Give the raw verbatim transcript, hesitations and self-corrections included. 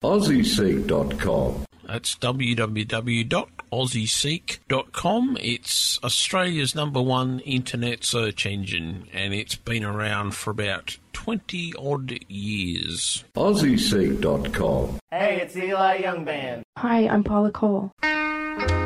aussie seek dot com. That's w w w dot aussie seek dot com. It's Australia's number one internet search engine, and it's been around for about twenty odd years. aussie seek dot com. Hey, it's Eli Young Band. Hi, I'm Paula Cole.